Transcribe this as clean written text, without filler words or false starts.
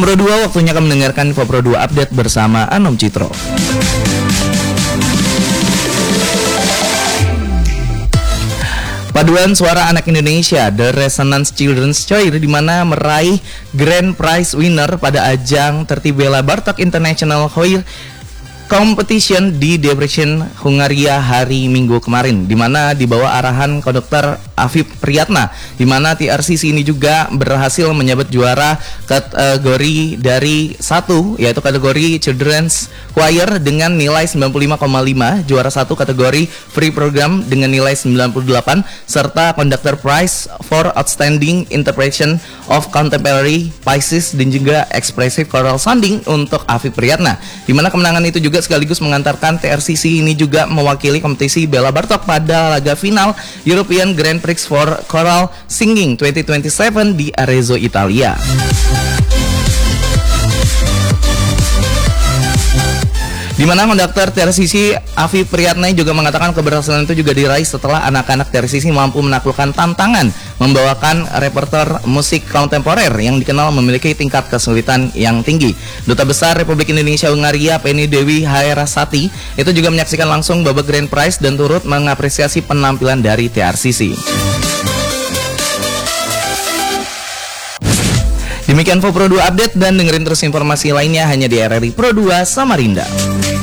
Salam Pro 2, waktunya kamu mendengarkan Info Pro 2 Update bersama Anom Citro. Paduan Suara Anak Indonesia The Resonance Children's Choir di mana meraih Grand Prize winner pada ajang tertib Bela Bartok International Choir Competition di Debrecen, Hungaria hari Minggu kemarin, di mana di bawah arahan konduktor Afif Priyatna, di mana TRCC ini juga berhasil menyabet juara kategori dari 1, yaitu kategori Children's Choir dengan nilai 95,5, juara 1 kategori Free Program dengan nilai 98, serta Conductor Prize for Outstanding Interpretation of Contemporary Pieces dan juga Expressive Choral Sounding untuk Afif Priyatna, di mana kemenangan itu juga sekaligus mengantarkan TRCC ini juga mewakili kompetisi Bela Bartok pada laga final European Grand Prix for Choral Singing 2027 di Arezzo, Italia. Di mana konduktor TRCC Afif Priyatna juga mengatakan keberhasilan itu juga diraih setelah anak-anak TRCC mampu menaklukkan tantangan membawakan repertoire musik kontemporer yang dikenal memiliki tingkat kesulitan yang tinggi. Duta Besar Republik Indonesia Hungaria Penny Dewi Hairasati itu juga menyaksikan langsung babak Grand Prize dan turut mengapresiasi penampilan dari TRCC. Demikian Info Pro 2 Update, dan dengerin terus informasi lainnya hanya di RRI Pro 2 Samarinda.